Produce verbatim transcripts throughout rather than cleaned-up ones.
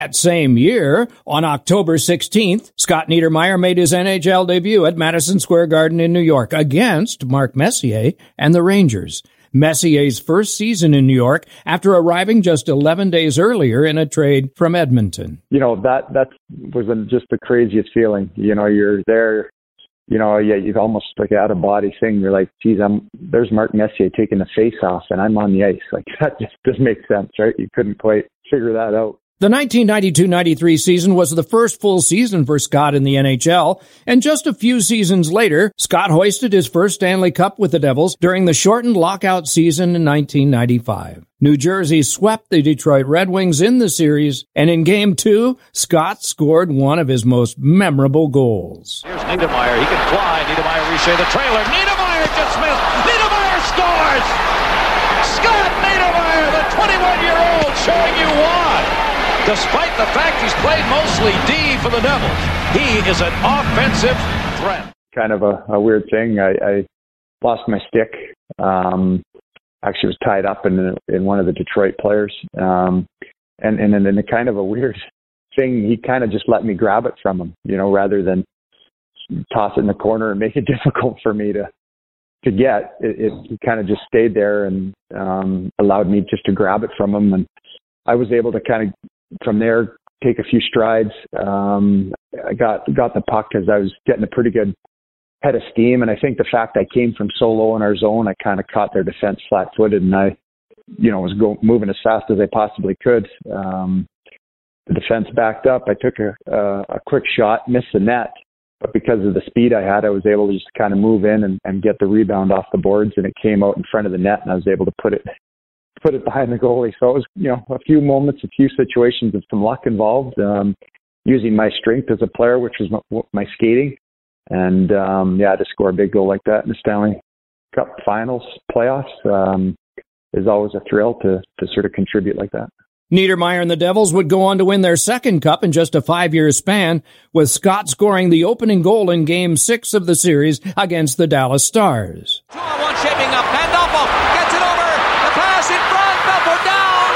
That same year, on October sixteenth, Scott Niedermayer made his N H L debut at Madison Square Garden in New York against Mark Messier and the Rangers. Messier's first season in New York after arriving just eleven days earlier in a trade from Edmonton. You know, that that was just the craziest feeling. You know, you're there, you know, yeah, you've almost like out of body thing. You're like, geez, I'm there's Mark Messier taking the face off and I'm on the ice. Like, that just doesn't make sense, right? You couldn't quite figure that out. The nineteen ninety-two ninety-three season was the first full season for Scott in the N H L, and just a few seasons later, Scott hoisted his first Stanley Cup with the Devils during the shortened lockout season in nineteen ninety-five. New Jersey swept the Detroit Red Wings in the series, and in Game two, Scott scored one of his most memorable goals. Here's Niedermayer. He can fly. Niedermayer Richer the trailer. Niedermayer just missed. Niedermayer scores! Scott Niedermayer, the twenty-one-year-old, showing you why. Despite the fact he's played mostly D for the Devils, he is an offensive threat. Kind of a, a weird thing. I, I lost my stick. Um, actually was tied up in in one of the Detroit players. Um, and, and then in a kind of a weird thing, he kind of just let me grab it from him, you know, rather than toss it in the corner and make it difficult for me to to get. It, it he kind of just stayed there and um, allowed me just to grab it from him. And I was able to kind of, from there, take a few strides. Um, I got got the puck as I was getting a pretty good head of steam, and I think the fact I came from so low in our zone, I kind of caught their defense flat-footed, and I, you know, was go, moving as fast as I possibly could. Um, the defense backed up. I took a, a, a quick shot, missed the net, but because of the speed I had, I was able to just kind of move in and, and get the rebound off the boards, and it came out in front of the net, and I was able to put it put it behind the goalie. So it was, you know, a few moments, a few situations of some luck involved, um, using my strength as a player, which was my, my skating. And, um, yeah, to score a big goal like that in the Stanley Cup Finals playoffs um, is always a thrill to, to sort of contribute like that. Niedermayer and the Devils would go on to win their second cup in just a five-year span, with Scott scoring the opening goal in Game six of the series against the Dallas Stars. two on one shaping up. Pandolfo gets it over. The pass in front. Belfort down.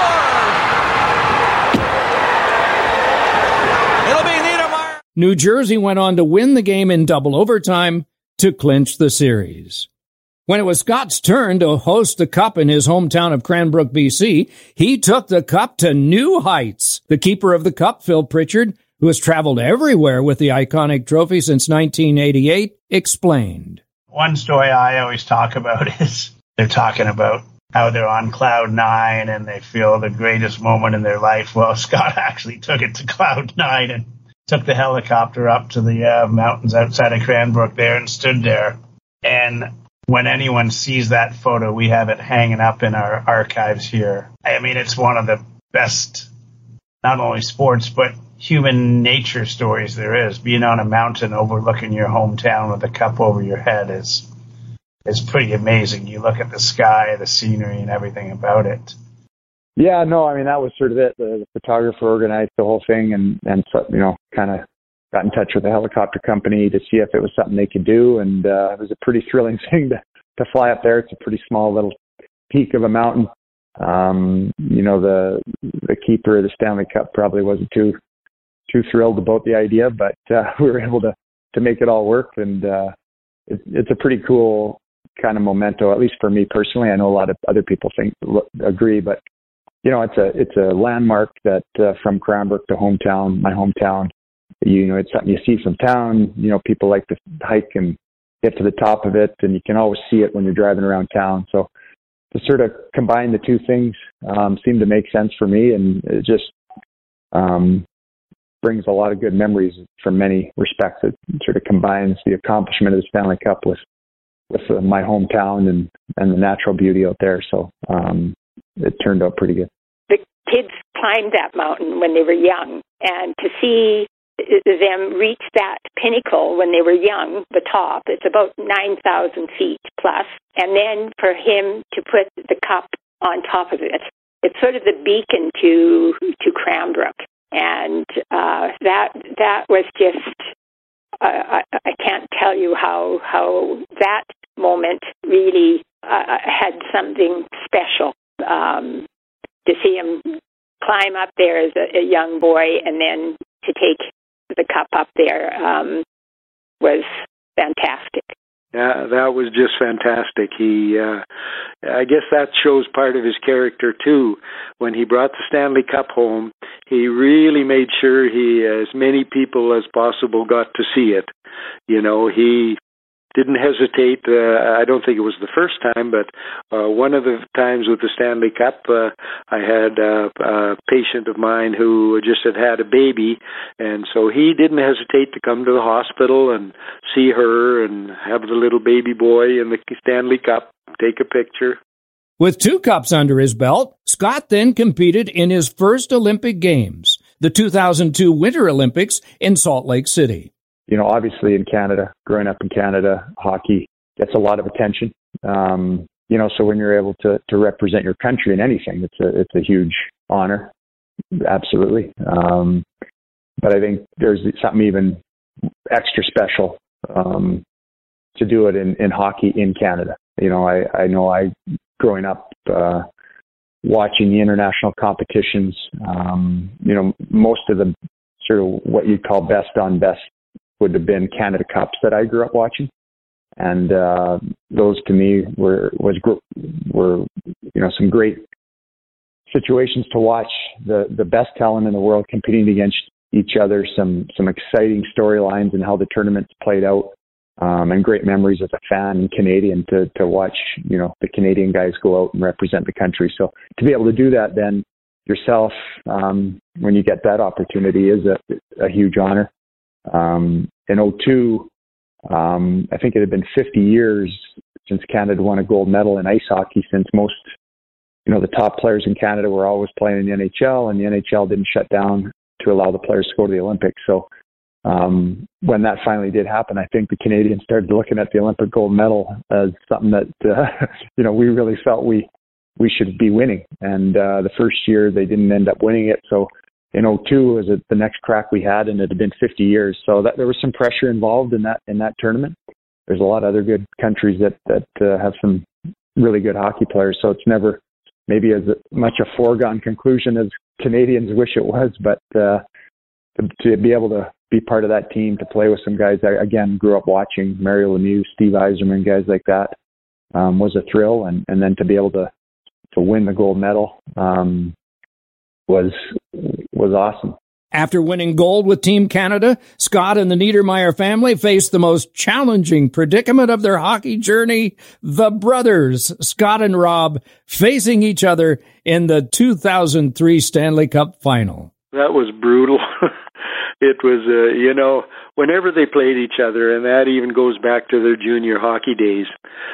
Score! It'll be Niedermayer. New Jersey went on to win the game in double overtime to clinch the series. When it was Scott's turn to host the Cup in his hometown of Cranbrook, B C, he took the Cup to new heights. The keeper of the Cup, Phil Pritchard, who has traveled everywhere with the iconic trophy since nineteen eighty-eight, explained. One story I always talk about is they're talking about how they're on cloud nine and they feel the greatest moment in their life. Well, Scott actually took it to cloud nine and took the helicopter up to the uh, mountains outside of Cranbrook there and stood there. And when anyone sees that photo, we have it hanging up in our archives here. I mean, it's one of the best, not only sports, but human nature stories there is. Being on a mountain overlooking your hometown with a cup over your head is is pretty amazing. You look at the sky, the scenery, and everything about it. Yeah, no, I mean, that was sort of it. The, the photographer organized the whole thing and, and you know, kind of got in touch with the helicopter company to see if it was something they could do. And uh, it was a pretty thrilling thing to, to fly up there. It's a pretty small little peak of a mountain. Um, you know, the the keeper of the Stanley Cup probably wasn't too too thrilled about the idea, but uh, we were able to, to make it all work. And uh, it, it's a pretty cool kind of memento, at least for me personally. I know a lot of other people think agree, but you know, it's a it's a landmark that uh, from Cranbrook to hometown, my hometown. You know, it's something you see from town. You know, people like to hike and get to the top of it, and you can always see it when you're driving around town. So to sort of combine the two things um, seemed to make sense for me, and it just um, brings a lot of good memories from many respects. It sort of combines the accomplishment of the Stanley Cup with with uh, my hometown and, and the natural beauty out there. So um, it turned out pretty good. The kids climbed that mountain when they were young, and to see them reach that pinnacle when they were young, the top, it's about nine thousand feet plus, and then for him to put the cup on top of it, it's sort of the beacon to to Cranbrook, and uh, that that was just, uh, I, I can't tell you how, how that moment really uh, had something special, um, to see him climb up there as a, a young boy and then to take the cup up there um, was fantastic. Yeah, that was just fantastic. He, uh, I guess that shows part of his character too. When he brought the Stanley Cup home, he really made sure he, as many people as possible got to see it. You know, he didn't hesitate. Uh, I don't think it was the first time, but uh, one of the times with the Stanley Cup, uh, I had uh, a patient of mine who just had had a baby, and so he didn't hesitate to come to the hospital and see her and have the little baby boy in the Stanley Cup, take a picture. With two cups under his belt, Scott then competed in his first Olympic Games, the two thousand two Winter Olympics in Salt Lake City. You know, obviously in Canada, growing up in Canada, hockey gets a lot of attention. Um, you know, so when you're able to, to represent your country in anything, it's a it's a huge honor. Absolutely. Um, but I think there's something even extra special um, to do it in, in hockey in Canada. You know, I, I know I, growing up, uh, watching the international competitions, um, you know, most of the sort of what you'd call best on best would have been Canada Cups that I grew up watching, and uh, those to me were was were you know some great situations to watch. The the best talent in the world competing against each other. Some some exciting storylines and how the tournaments played out, um, and great memories as a fan and Canadian to to watch you know the Canadian guys go out and represent the country. So to be able to do that then yourself um, when you get that opportunity is a, a huge honor. Um, in oh two, um, I think it had been fifty years since Canada won a gold medal in ice hockey, since most, you know, the top players in Canada were always playing in the N H L, and the N H L didn't shut down to allow the players to go to the Olympics. So um, when that finally did happen, I think the Canadians started looking at the Olympic gold medal as something that, uh, you know, we really felt we, we should be winning. And uh, the first year they didn't end up winning it. So in oh two was the next crack we had, and it had been fifty years. So that there was some pressure involved in that in that tournament. There's a lot of other good countries that that uh, have some really good hockey players. So it's never maybe as much a foregone conclusion as Canadians wish it was, but uh, to, to be able to be part of that team, to play with some guys I again grew up watching, Mario Lemieux, Steve Yzerman, guys like that, um, was a thrill, and and then to be able to to win the gold medal. Um, was was awesome. After winning gold with Team Canada, Scott and the Niedermayer family faced the most challenging predicament of their hockey journey, the brothers, Scott and Rob, facing each other in the two thousand three Stanley Cup Final. That was brutal. It was, uh, you know, whenever they played each other, and that even goes back to their junior hockey days,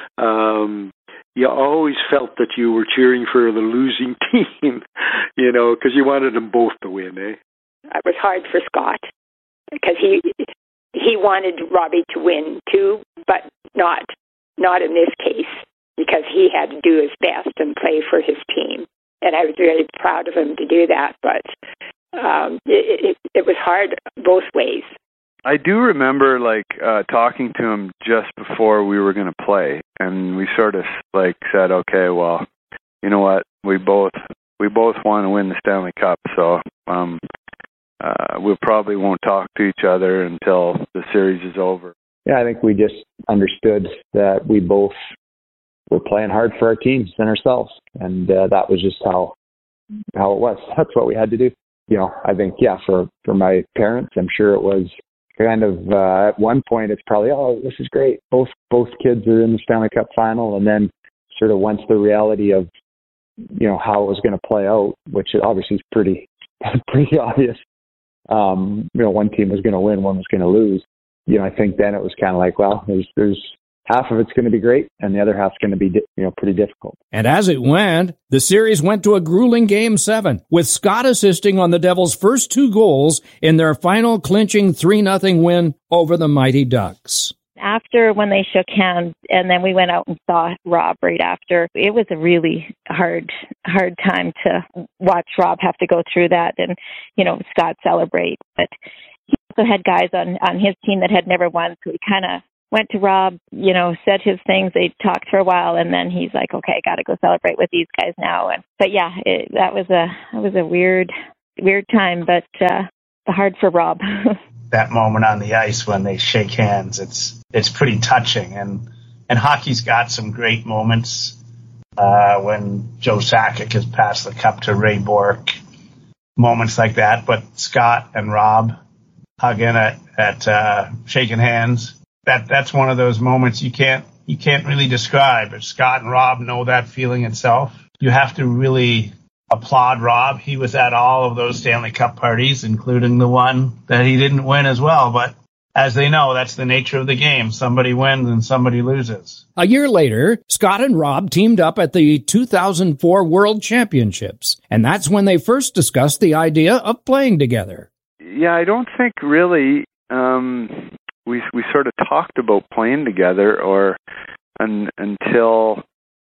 um, you always felt that you were cheering for the losing team, you know, because you wanted them both to win, eh? It was hard for Scott because he he wanted Robbie to win too, but not not in this case, because he had to do his best and play for his team. And I was really proud of him to do that, but um, it, it, it was hard both ways. I do remember, like, uh, talking to him just before we were going to play, and we sort of, like, said, okay, well, you know what, we both we both want to win the Stanley Cup, so um, uh, we probably won't talk to each other until the series is over. Yeah, I think we just understood that we both were playing hard for our teams and ourselves, and uh, that was just how how it was. That's what we had to do. You know, I think, yeah, for, for my parents, I'm sure it was kind of, uh, at one point, it's probably, oh, this is great. Both both kids are in the Stanley Cup final. And then sort of once the reality of, you know, how it was going to play out, which obviously is pretty, pretty obvious. Um, you know, one team was going to win, one was going to lose. You know, I think then it was kind of like, well, there's, there's half of it's going to be great, and the other half's going to be, you know, pretty difficult. And as it went, the series went to a grueling Game seven, with Scott assisting on the Devils' first two goals in their final clinching three nothing win over the Mighty Ducks. After when they shook hands, and then we went out and saw Rob right after, it was a really hard, hard time to watch Rob have to go through that and, you know, Scott celebrate. But he also had guys on, on his team that had never won, so he kind of went to Rob, you know, said his things. They talked for a while, and then he's like, "Okay, got to go celebrate with these guys now." And but yeah, it, that was a that was a weird weird time, but uh, hard for Rob. That moment on the ice when they shake hands, it's it's pretty touching, and and hockey's got some great moments. Uh, when Joe Sakic has passed the cup to Ray Bourque, moments like that. But Scott and Rob hugging at, at uh, shaking hands, that that's one of those moments you can't you can't really describe. If Scott and Rob know that feeling itself, you have to really applaud Rob. He was at all of those Stanley Cup parties, including the one that he didn't win as well. But as they know, that's the nature of the game. Somebody wins and somebody loses. A year later, Scott and Rob teamed up at the two thousand four World Championships, and that's when they first discussed the idea of playing together. Yeah, I don't think really um, we we sort of talked about playing together or un, until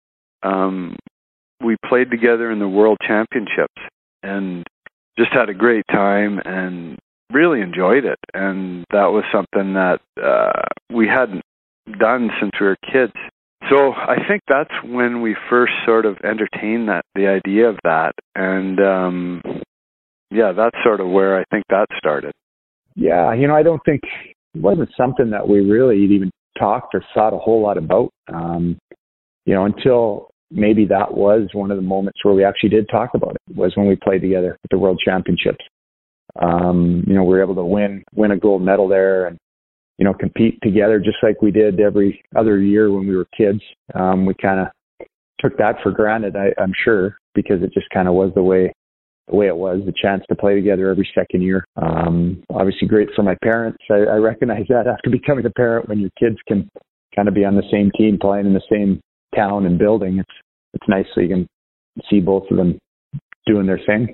um, we played together in the World Championships and just had a great time and really enjoyed it. And that was something that uh, we hadn't done since we were kids. So I think that's when we first sort of entertained that the idea of that. And um, yeah, that's sort of where I think that started. Yeah, you know, I don't think it wasn't something that we really even talked or thought a whole lot about, um, you know, until maybe that was one of the moments where we actually did talk about it, was when we played together at the World Championships. Um, you know, we were able to win win a gold medal there and, you know, compete together just like we did every other year when we were kids. Um, we kind of took that for granted, I, I'm sure, because it just kind of was the way the way it was, the chance to play together every second year. Um, obviously great for my parents. I, I recognize that after becoming a parent, when your kids can kind of be on the same team playing in the same town and building, it's it's nice so you can see both of them doing their thing.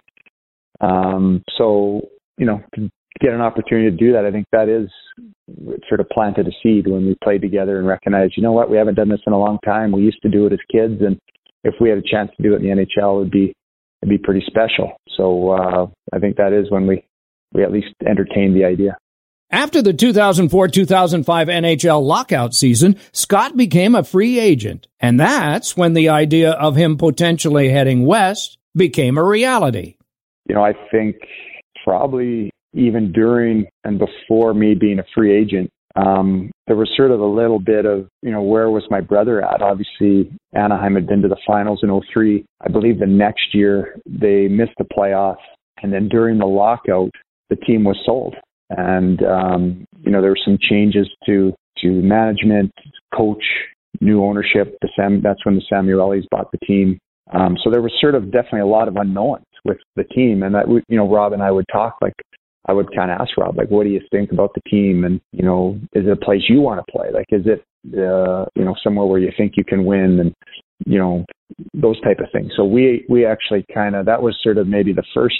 Um, so, you know, to get an opportunity to do that, I think that is sort of planted a seed when we played together and recognized, you know what, we haven't done this in a long time. We used to do it as kids, and if we had a chance to do it in the N H L, it would be it'd be pretty special. So uh, I think that is when we, we at least entertained the idea. After the two thousand four two thousand five N H L lockout season, Scott became a free agent, and that's when the idea of him potentially heading west became a reality. You know, I think probably even during and before me being a free agent, um, there was sort of a little bit of, you know, where was my brother at? Obviously, Anaheim had been to the finals in oh three. I believe the next year they missed the playoffs. And then during the lockout, the team was sold. And, um, you know, there were some changes to, to management, coach, new ownership. The Sam, that's when the Samuelis bought the team. Um, so there was sort of definitely a lot of unknowns with the team. And that, you know, Rob and I would talk, like, I would kind of ask Rob, like, what do you think about the team? And, you know, is it a place you want to play? Like, is it, uh, you know, somewhere where you think you can win? And, you know, those type of things. So we, we actually kind of, that was sort of maybe the first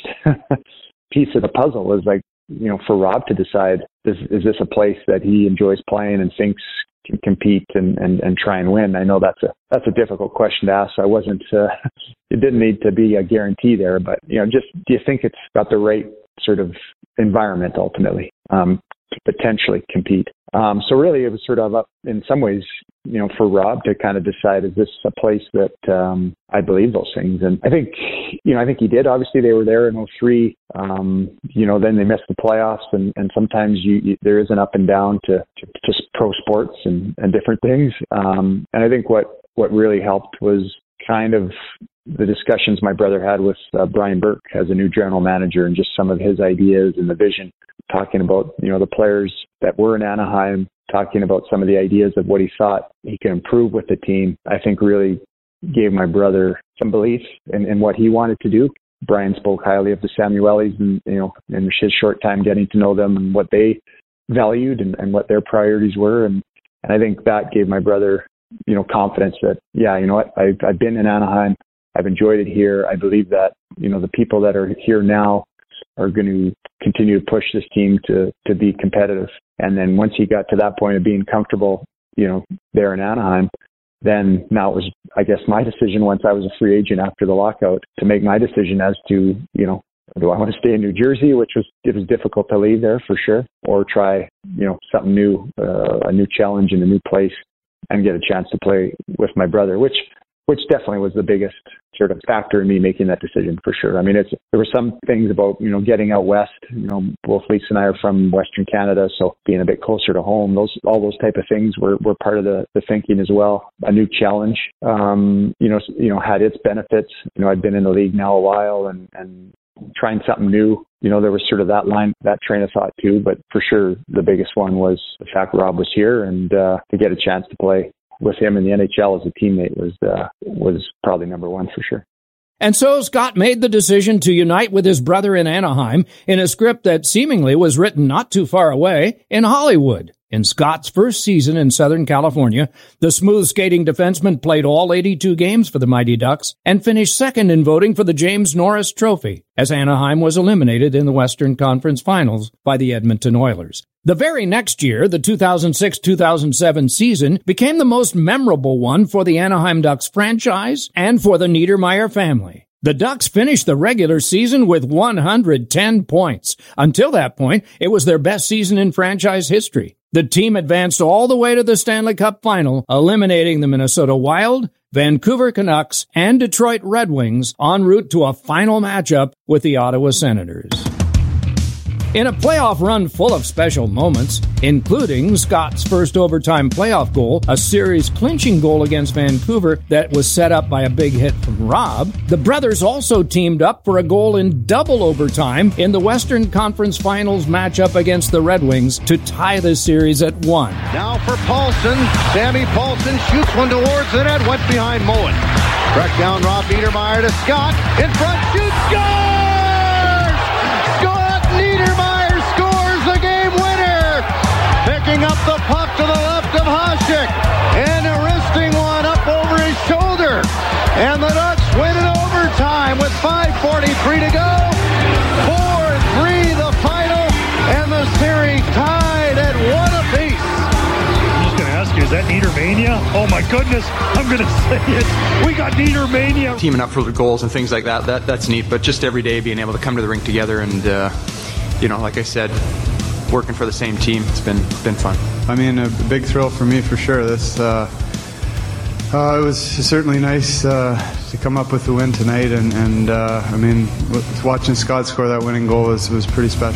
piece of the puzzle, was like, you know, for Rob to decide, is, is this a place that he enjoys playing and thinks can compete and, and, and try and win? I know that's a, that's a difficult question to ask. So I wasn't, uh, it didn't need to be a guarantee there, but, you know, just, do you think it's got the right sort of environment ultimately um, to potentially compete? Um, so really it was sort of up in some ways, you know, for Rob to kind of decide, is this a place that um, I believe those things? And I think, you know, I think he did. Obviously they were there in oh three, um, you know, then they missed the playoffs, and, and sometimes you, you, there is an up and down to, to, to pro sports and, and different things. Um, and I think what, what really helped was kind of the discussions my brother had with uh, Brian Burke as a new general manager, and just some of his ideas and the vision, talking about, you know, the players that were in Anaheim, talking about some of the ideas of what he thought he could improve with the team, I think really gave my brother some belief in, in what he wanted to do. Brian spoke highly of the Samuelis, and, you know, in his short time getting to know them and what they valued and, and what their priorities were. And, and I think that gave my brother, you know, confidence that, yeah, you know what, I've, I've been in Anaheim. I've enjoyed it here. I believe that, you know, the people that are here now are going to continue to push this team to, to be competitive. And then once he got to that point of being comfortable, you know, there in Anaheim, then now it was, I guess, my decision once I was a free agent after the lockout to make my decision as to, you know, do I want to stay in New Jersey, which was, it was difficult to leave there for sure, or try, you know, something new, uh, a new challenge in a new place and get a chance to play with my brother, which, which definitely was the biggest sort of factor in me making that decision for sure. I mean, it's, there were some things about, you know, getting out west, you know, both Lisa and I are from Western Canada, so being a bit closer to home, those, all those type of things were, were part of the, the thinking as well. A new challenge, um, you know, you know, had its benefits. You know, I'd been in the league now a while and, and trying something new, you know, there was sort of that line, that train of thought too, but for sure the biggest one was the fact Rob was here and, uh, to get a chance to play with him in the N H L as a teammate was uh, was probably number one for sure. And so Scott made the decision to unite with his brother in Anaheim in a script that seemingly was written not too far away in Hollywood. In Scott's first season in Southern California, the smooth skating defenseman played all eighty-two games for the Mighty Ducks and finished second in voting for the James Norris Trophy, as Anaheim was eliminated in the Western Conference Finals by the Edmonton Oilers. The very next year, the two thousand six two thousand seven season became the most memorable one for the Anaheim Ducks franchise and for the Niedermayer family. The Ducks finished the regular season with one hundred ten points. Until that point, it was their best season in franchise history. The team advanced all the way to the Stanley Cup final, eliminating the Minnesota Wild, Vancouver Canucks, and Detroit Red Wings en route to a final matchup with the Ottawa Senators. In a playoff run full of special moments, including Scott's first overtime playoff goal, a series-clinching goal against Vancouver that was set up by a big hit from Rob, the brothers also teamed up for a goal in double overtime in the Western Conference Finals matchup against the Red Wings to tie the series at one. Now for Paulson. Sammy Paulson shoots one towards the net, went behind Moen. Track down Rob Niedermayer to Scott. In front, shoots, scores! Niedermayer scores the game winner, picking up the puck to the left of Hasek and a wristing one up over his shoulder. And the Ducks win in overtime with five forty-three to go. four three the final, and the series tied at one apiece. I'm just going to ask you, is that Niedermania? Oh my goodness, I'm going to say it. We got Niedermania. Teaming up for the goals and things like that, that that's neat. But just every day being able to come to the rink together and, uh, you know, like I said, working for the same team, it's been been fun. I mean, a big thrill for me for sure. This uh, uh, it was certainly nice uh, to come up with the win tonight, and, and uh, I mean, watching Scott score that winning goal was was pretty special.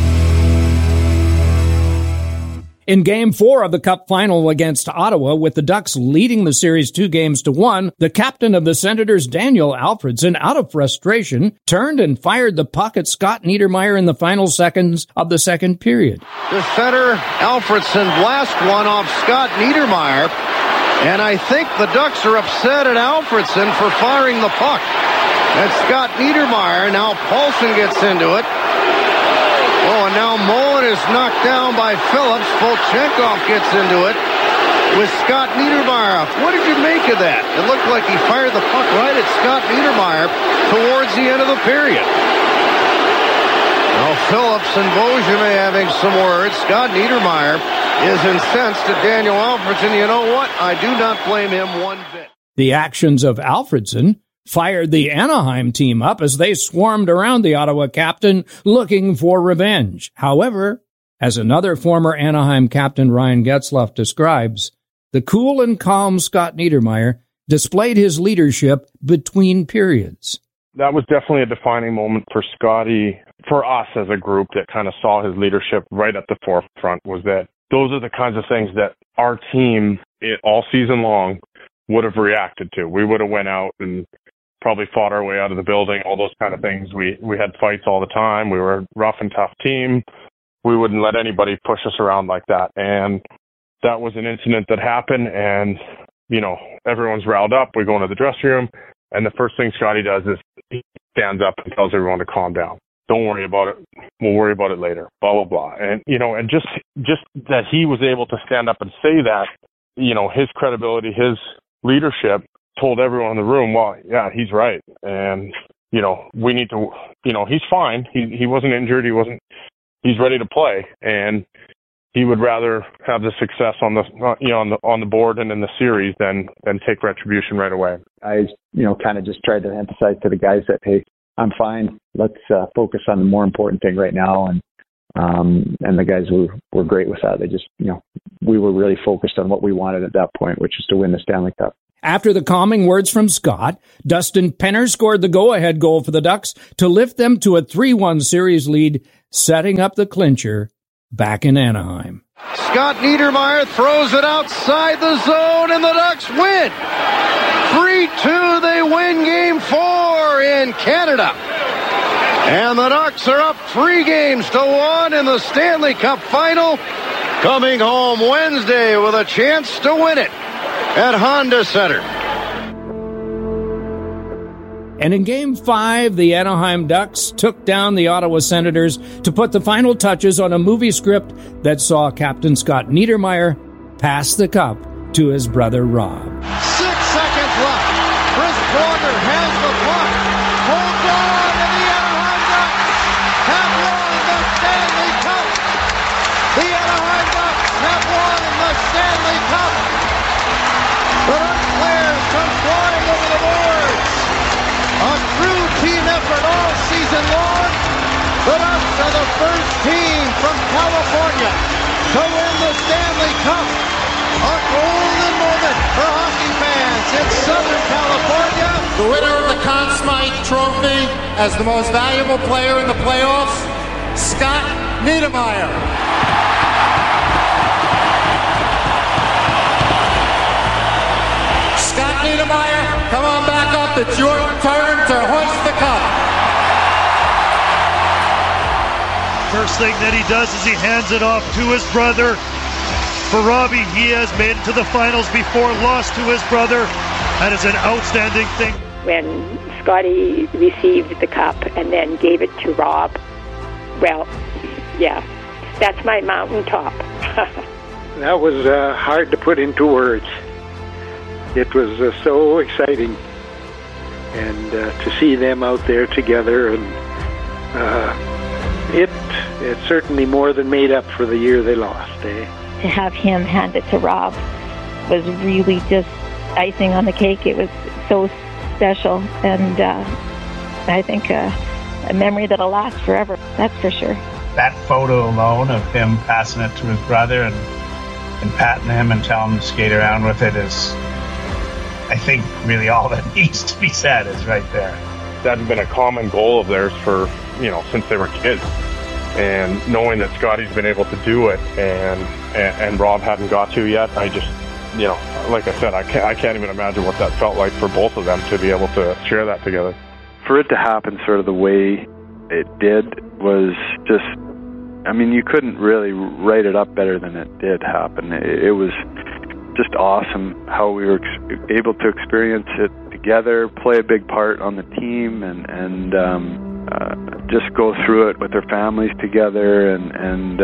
In Game four of the Cup final against Ottawa, with the Ducks leading the series two games to one, the captain of the Senators, Daniel Alfredsson, out of frustration, turned and fired the puck at Scott Niedermayer in the final seconds of the second period. The center, Alfredsson, blast one off Scott Niedermayer, and I think the Ducks are upset at Alfredsson for firing the puck. That's Scott Niedermayer. Now Paulson gets into it. Oh, and now Moen is knocked down by Phillips. Volchenkov gets into it with Scott Niedermayer. What did you make of that? It looked like he fired the puck right at Scott Niedermayer towards the end of the period. Now Phillips and Beaujolais having some words. Scott Niedermayer is incensed at Daniel Alfredsson. You know what? I do not blame him one bit. The actions of Alfredsson fired the Anaheim team up as they swarmed around the Ottawa captain looking for revenge. However, as another former Anaheim captain, Ryan Getzlaf, describes, the cool and calm Scott Niedermayer displayed his leadership between periods. That was definitely a defining moment for Scotty, for us as a group that kind of saw his leadership right at the forefront, was that those are the kinds of things that our team it, all season long would have reacted to. We would have went out and probably fought our way out of the building, all those kind of things. We we had fights all the time. We were a rough and tough team. We wouldn't let anybody push us around like that. And that was an incident that happened, and, you know, everyone's riled up. We go into the dressing room, and the first thing Scotty does is he stands up and tells everyone to calm down. Don't worry about it. We'll worry about it later, blah, blah, blah. And, you know, and just just that he was able to stand up and say that, you know, his credibility, his leadership told everyone in the room, well, yeah, he's right. And, you know, we need to, you know, he's fine. He he wasn't injured. He wasn't, he's ready to play. And he would rather have the success on the, you know, on the, on the board and in the series than, than take retribution right away. I, you know, kind of just tried to emphasize to the guys that, hey, I'm fine. Let's uh, focus on the more important thing right now. And um, and the guys were, were great with that. They just, you know, we were really focused on what we wanted at that point, which is to win the Stanley Cup. After the calming words from Scott, Dustin Penner scored the go-ahead goal for the Ducks to lift them to a three one series lead, setting up the clincher back in Anaheim. Scott Niedermayer throws it outside the zone, and the Ducks win. three two, they win game four in Canada. And the Ducks are up three games to one in the Stanley Cup final, coming home Wednesday with a chance to win it at Honda Center. And in Game five, the Anaheim Ducks took down the Ottawa Senators to put the final touches on a movie script that saw Captain Scott Niedermayer pass the cup to his brother Rob. Six seconds left. Chris Pronger has the puck. Holds on, and the Anaheim Ducks have won the Stanley Cup. The Anaheim Ducks have won the Stanley Cup. The Ducks players come flying over the boards. A true team effort all season long. The Ducks are the first team from California to win the Stanley Cup. A golden moment for hockey fans in Southern California. The winner of the Conn Smythe Trophy as the most valuable player in the playoffs, Scott Niedermayer. Scott Niedermayer, come on back up. It's your turn to hoist the cup. First thing that he does is he hands it off to his brother. For Robbie, he has made it to the finals before, lost to his brother. That is an outstanding thing. When Scotty received the cup and then gave it to Rob, well, yeah, that's my mountaintop. That was uh, hard to put into words. It was uh, so exciting, and uh, to see them out there together, and uh, it it certainly more than made up for the year they lost. Eh? To have him hand it to Rob was really just icing on the cake. It was so special, and uh, I think uh, a memory that'll last forever, that's for sure. That photo alone of him passing it to his brother and, and patting him and telling him to skate around with it is, I think, really all that needs to be said is right there. That's been a common goal of theirs for, you know, since they were kids. And knowing that Scotty's been able to do it and, and and Rob hadn't got to yet, I just, you know, like I said, I can't, I can't even imagine what that felt like for both of them to be able to share that together. For it to happen sort of the way it did was just, I mean, you couldn't really write it up better than it did happen. It, it was just awesome how we were ex- able to experience it together, play a big part on the team, and, and um, uh, just go through it with their families together. And, and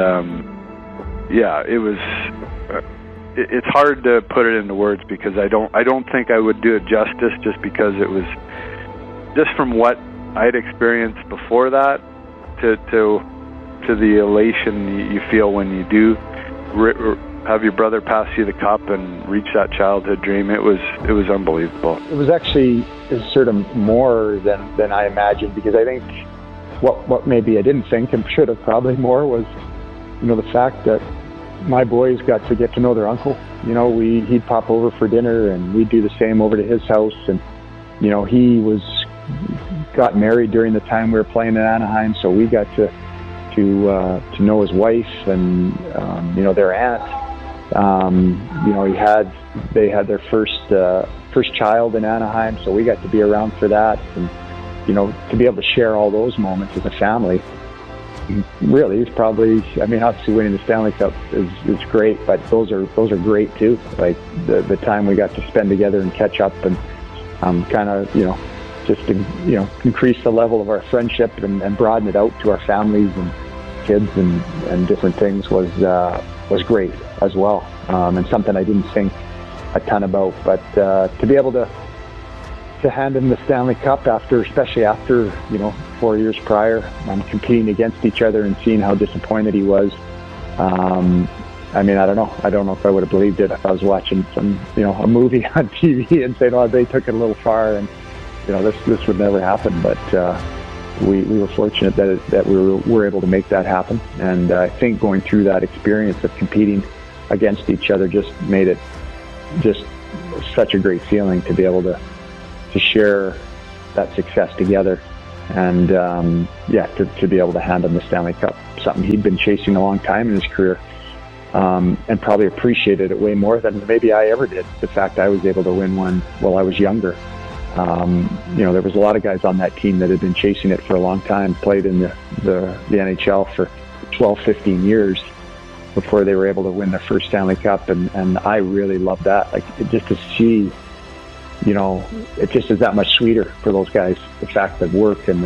um, yeah, it was... Uh, it, it's hard to put it into words because I don't, I don't think I would do it justice just because it was... Just from what I'd experienced before that to to to the elation you feel when you do re- have your brother pass you the cup and reach that childhood dream, it was it was unbelievable. It was actually sort of more than, than I imagined, because I think what what maybe I didn't think and should have probably more was, you know, the fact that my boys got to get to know their uncle. You know, we he'd pop over for dinner and we'd do the same over to his house, and you know, he was got married during the time we were playing in Anaheim, so we got to to uh, to know his wife and um, you know, their aunt. Um, you know, he had they had their first uh, first child in Anaheim, so we got to be around for that, and you know, to be able to share all those moments as a family. Really, it's probably, I mean, obviously winning the Stanley Cup is, is great, but those are those are great too. Like the the time we got to spend together and catch up and um, kind of, you know, just to, you know, increase the level of our friendship and, and broaden it out to our families and kids and, and different things was uh, was great as well, um, and something I didn't think a ton about. But uh, to be able to to hand him the Stanley Cup after, especially after, you know, four years prior, um, competing against each other and seeing how disappointed he was. Um, I mean, I don't know. I don't know if I would have believed it if I was watching some, you know, a movie on T V and saying, "Oh, they took it a little far," and you know, this this would never happen. But uh, we, we were fortunate that it, that we were, were able to make that happen. And uh, I think going through that experience of competing against each other just made it just such a great feeling to be able to to share that success together. And um, yeah, to, to be able to hand him the Stanley Cup, something he'd been chasing a long time in his career, um, and probably appreciated it way more than maybe I ever did. The fact I was able to win one while I was younger. Um, you know, there was a lot of guys on that team that had been chasing it for a long time, played in the, the, the N H L for twelve, fifteen years before they were able to win their first Stanley Cup. And, and I really loved that. Like, just to see, you know, it just is that much sweeter for those guys, the fact that work and